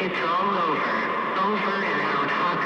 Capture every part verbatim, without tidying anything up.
It's all over. Over and out, Hawk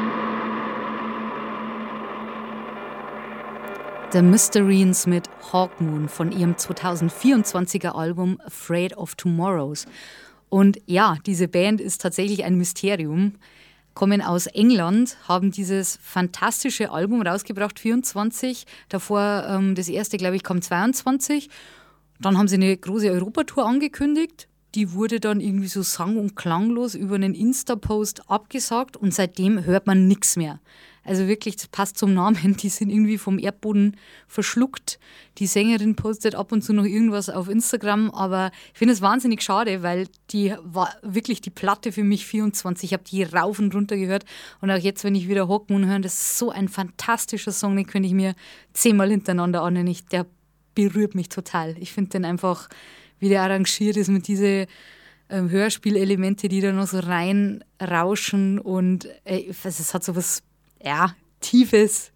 Moon. The Mysterines mit Hawk Moon von ihrem zwanzig vierundzwanziger Album Afraid of Tomorrows. Und ja, diese Band ist tatsächlich ein Mysterium. Kommen aus England, haben dieses fantastische Album rausgebracht, vierundzwanzig. Davor ähm, das erste, glaube ich, kam zweiundzwanzig. Dann haben sie eine große Europatour angekündigt. Die wurde dann irgendwie so sang- und klanglos über einen Insta-Post abgesagt und seitdem hört man nichts mehr. Also wirklich, das passt zum Namen, die sind irgendwie vom Erdboden verschluckt. Die Sängerin postet ab und zu noch irgendwas auf Instagram, aber ich finde es wahnsinnig schade, weil die war wirklich die Platte für mich vierundzwanzig. Ich habe die rauf und runter gehört und auch jetzt, wenn ich wieder Hawk Moon höre, das ist so ein fantastischer Song, den könnte ich mir zehnmal hintereinander anhören. Ich, der berührt mich total. Ich finde den einfach, wie der arrangiert ist mit diesen ähm, Hörspielelemente, die da noch so reinrauschen und äh, es hat so was, ja, Tiefes,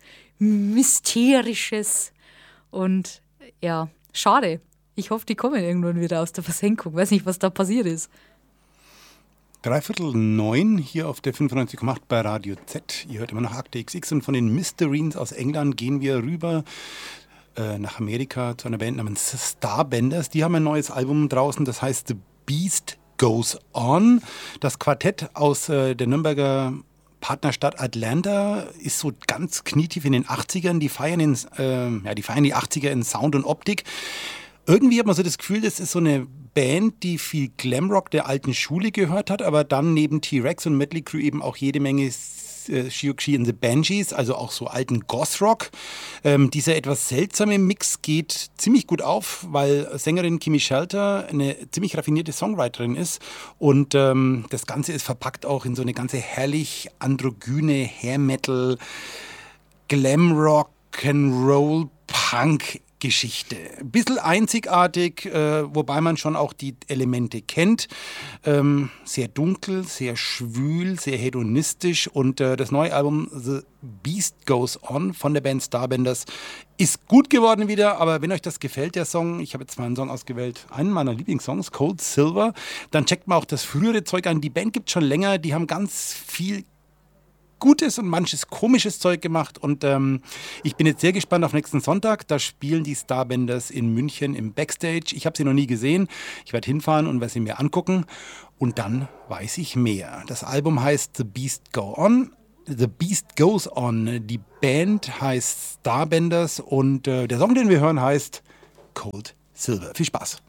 Mysterisches und ja, schade. Ich hoffe, die kommen irgendwann wieder aus der Versenkung. Weiß nicht, was da passiert ist. Dreiviertel neun hier auf der fünfundneunzig Komma acht bei Radio Z. Ihr hört immer noch Akte X X und von den Mysterines aus England gehen wir rüber äh, nach Amerika zu einer Band namens Starbenders. Die haben ein neues Album draußen, das heißt The Beast Goes On. Das Quartett aus äh, der Nürnberger Partnerstadt Atlanta ist so ganz knietief in den achtzigern. Die feiern, in, äh, ja, die feiern die achtziger in Sound und Optik. Irgendwie hat man so das Gefühl, das ist so eine Band, die viel Glamrock der alten Schule gehört hat, aber dann neben T-Rex und Mötley Crüe eben auch jede Menge äh, Siouxsie and the Banshees, also auch so alten Gothrock. Ähm, dieser etwas seltsame Mix geht ziemlich gut auf, weil Sängerin Kimi Shelter eine ziemlich raffinierte Songwriterin ist und ähm, das Ganze ist verpackt auch in so eine ganze herrlich androgyne Hair-Metal, Glamrock, Rock'n'Roll, Punk Geschichte. Ein bisschen einzigartig, äh, wobei man schon auch die Elemente kennt. Ähm, sehr dunkel, sehr schwül, sehr hedonistisch und äh, das neue Album The Beast Goes On von der Band Starbenders ist gut geworden wieder, aber wenn euch das gefällt, der Song, ich habe jetzt mal einen Song ausgewählt, einen meiner Lieblingssongs, Cold Silver, dann checkt mal auch das frühere Zeug an. Die Band gibt es schon länger, die haben ganz viel gutes und manches komisches Zeug gemacht und ähm, ich bin jetzt sehr gespannt auf nächsten Sonntag. Da spielen die Starbenders in München im Backstage. Ich habe sie noch nie gesehen. Ich werde hinfahren und werde sie mir angucken und dann weiß ich mehr. Das Album heißt The Beast Go On. The Beast Goes On. Die Band heißt Starbenders und äh, der Song, den wir hören, heißt Cold Silver. Viel Spaß.